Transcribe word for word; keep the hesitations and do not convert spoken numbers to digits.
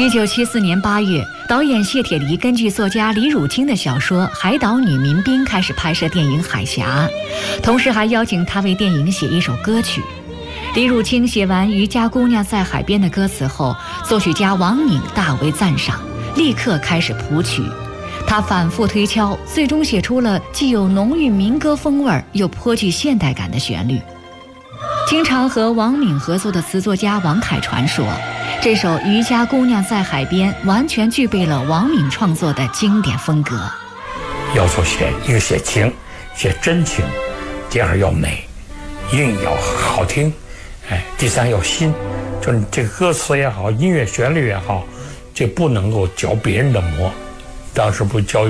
一九七四年八月，导演谢铁骊根据作家李汝清的小说《海岛女民兵》开始拍摄电影《海峡》，同时还邀请他为电影写一首歌曲。李汝清写完《渔家姑娘在海边》的歌词后，作曲家王敏大为赞赏，立刻开始谱曲。他反复推敲，最终写出了既有浓郁民歌风味又颇具现代感的旋律。经常和王敏合作的词作家王凯传说，这首《渔家姑娘在海边》完全具备了王敏创作的经典风格。 要做写一个写情，写真情；第二要美，韵要好听，哎，第三要新，就是你这个歌词也好，音乐旋律也好，这不能够嚼别人的磨。当时不教育